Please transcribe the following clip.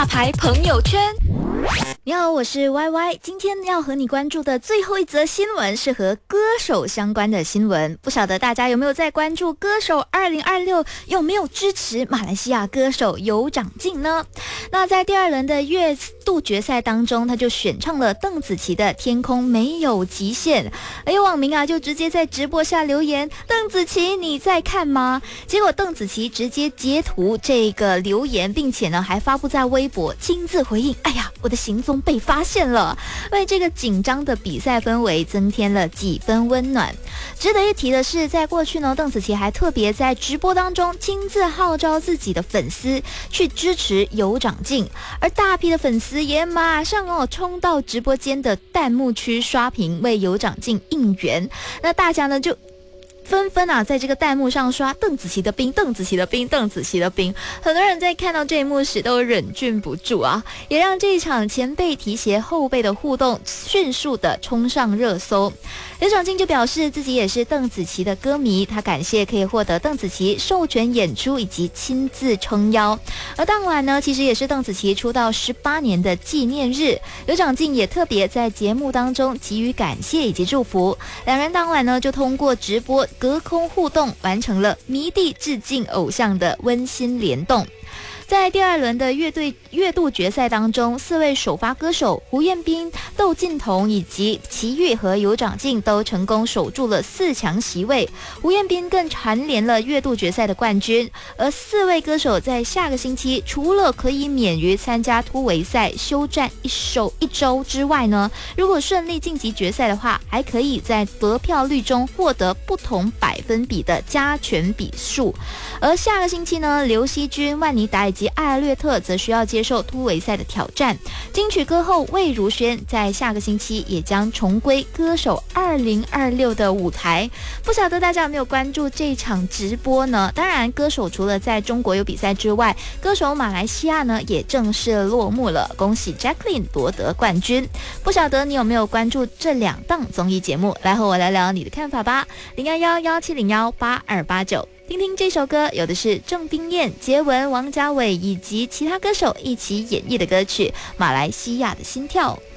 牌朋友圈。 你好，我是 YY， 今天要和你关注的最后一则新闻是和歌手相关的新闻。不晓得大家有没有在关注歌手2026有没有支持马来西亚歌手有长进呢？那在第二轮的月度决赛当中，他就选唱了邓紫棋的《天空没有极限》，而有网民就直接在直播下留言：邓紫棋你在看吗？结果邓紫棋直接截图这个留言，并且呢还发布在微博，亲自回应：哎呀，我的行踪被发现了，为这个紧张的比赛氛围增添了几分温暖。值得一提的是，在过去呢，邓紫棋还特别在直播当中亲自号召自己的粉丝去支持有长进，而大批的粉丝也马上冲到直播间的弹幕区刷屏，为有长进应援。那大家呢就纷纷在这个弹幕上刷邓紫棋的兵，邓紫棋的兵，邓紫棋的兵。很多人在看到这一幕时都忍俊不住也让这一场前辈提携后辈的互动迅速的冲上热搜。刘长靖就表示自己也是邓紫棋的歌迷，他感谢可以获得邓紫棋授权演出以及亲自撑腰。而当晚呢，其实也是邓紫棋出道18年的纪念日，刘长靖也特别在节目当中给予感谢以及祝福。两人当晚呢就通过直播隔空互动，完成了迷弟致敬偶像的温馨联动。在第二轮的月度决赛当中，4位首发歌手胡彦斌、窦靖童以及齐豫和有长进都成功守住了4强席位，胡彦斌更蝉联了月度决赛的冠军。而4位歌手在下个星期除了可以免于参加突围赛休战一周之外呢，如果顺利晋级决赛的话，还可以在得票率中获得不同百分比的加权比数。而下个星期呢，刘惜君、万妮达以及艾尔略特则需要接受突围赛的挑战。金曲歌后魏如萱在下个星期也将重归歌手2026的舞台。不晓得大家有没有关注这场直播呢？当然，歌手除了在中国有比赛之外，歌手马来西亚呢也正式落幕了，恭喜 Jacqueline 夺得冠军。不晓得你有没有关注这2档综艺节目？来和我聊聊你的看法吧。011-1701-8289。听听这首歌，有的是郑丁燕、杰文、王家卫以及其他歌手一起演绎的歌曲《马来西亚的心跳》。